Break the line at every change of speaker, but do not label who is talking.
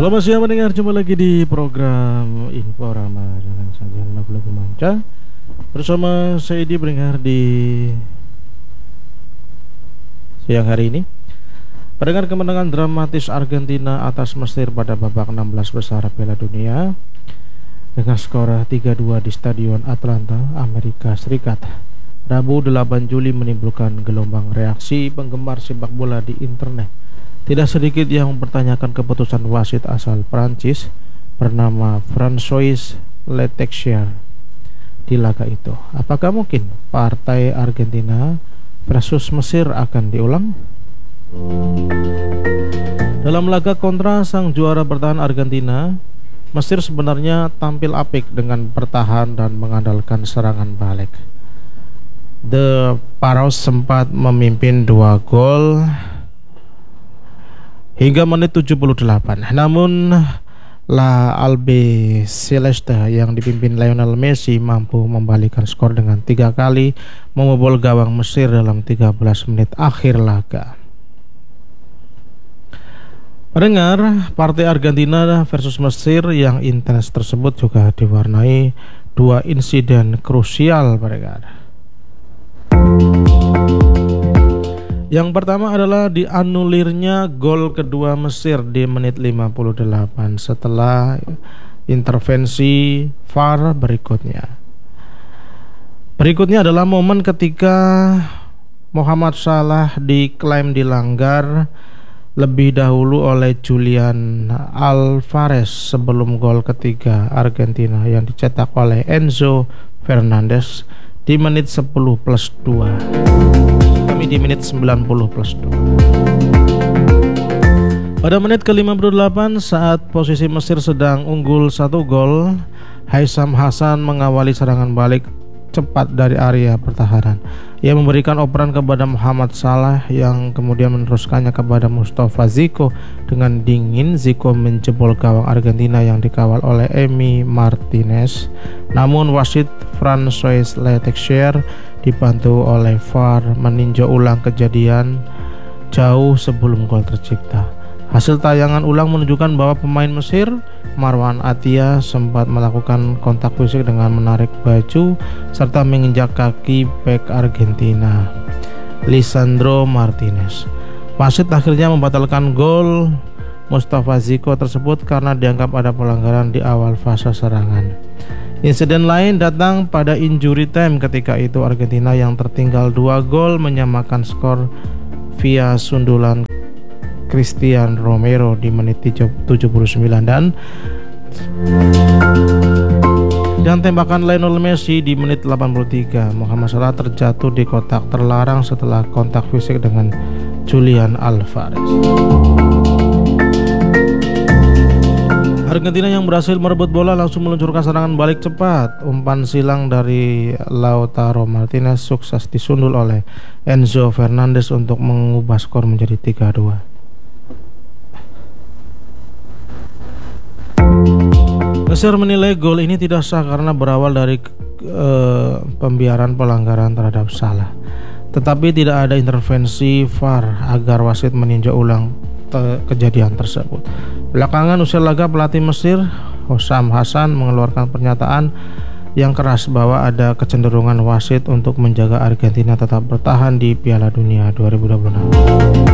Selamat siang mendengar, jumpa lagi di program Inforama dengan sajian lagu-lagu manca bersama saya di pendengar di siang hari ini. Pendengar, kemenangan dramatis Argentina atas Mesir pada babak 16 besar Piala Dunia dengan skor 3-2 di Stadion Atlanta, Amerika Serikat, Rabu 8 Juli menimbulkan gelombang reaksi penggemar sepak bola di internet. Tidak sedikit yang mempertanyakan keputusan wasit asal Prancis bernama François Letexier di laga itu. Apakah mungkin partai Argentina versus Mesir akan diulang? Dalam laga kontra sang juara bertahan Argentina, Mesir sebenarnya tampil apik dengan bertahan dan mengandalkan serangan balik. The Paros sempat memimpin 2 gol hingga menit 78. Namun La Albiceleste yang dipimpin Lionel Messi mampu membalikkan skor dengan 3 kali membobol gawang Mesir dalam 13 menit akhir laga. Pendengar, partai Argentina versus Mesir yang intens tersebut juga diwarnai 2 insiden krusial, pendengar. Yang pertama adalah dianulirnya gol kedua Mesir di menit 58 setelah intervensi VAR berikutnya. Berikutnya adalah momen ketika Mohamed Salah diklaim dilanggar lebih dahulu oleh Julian Alvarez sebelum gol ketiga Argentina yang dicetak oleh Enzo Fernandez di menit 10+2. Di menit 90+2. Pada menit ke-58 saat posisi Mesir sedang unggul 1 gol, Haitham Hassan mengawali serangan balik cepat dari area pertahanan. Ia memberikan operan kepada Mohamed Salah yang kemudian meneruskannya kepada Mustafa Zico. Dengan dingin, Zico menjebol gawang Argentina yang dikawal oleh Emi Martinez. Namun wasit François Letexier dibantu oleh VAR meninjau ulang kejadian jauh sebelum gol tercipta. Hasil tayangan ulang menunjukkan bahwa pemain Mesir, Marwan Attia, sempat melakukan kontak fisik dengan menarik baju serta menginjak kaki bek Argentina, Lisandro Martinez. Wasit akhirnya membatalkan gol Mustafa Zico tersebut karena dianggap ada pelanggaran di awal fase serangan. Insiden lain datang pada injury time. Ketika itu Argentina yang tertinggal 2 gol menyamakan skor via sundulan Christian Romero di menit 79 dan tembakan Lionel Messi di menit 83. Mohamed Salah terjatuh di kotak terlarang setelah kontak fisik dengan Julian Alvarez. Argentina yang berhasil merebut bola langsung meluncurkan serangan balik cepat. Umpan silang dari Lautaro Martinez sukses disundul oleh Enzo Fernandez untuk mengubah skor menjadi 3-2. Mesir menilai gol ini tidak sah karena berawal dari pembiaran pelanggaran terhadap Salah. Tetapi tidak ada intervensi VAR agar wasit meninjau ulang kejadian tersebut. Belakangan usai laga, pelatih Mesir Hossam Hassan mengeluarkan pernyataan yang keras bahwa ada kecenderungan wasit untuk menjaga Argentina tetap bertahan di Piala Dunia 2026.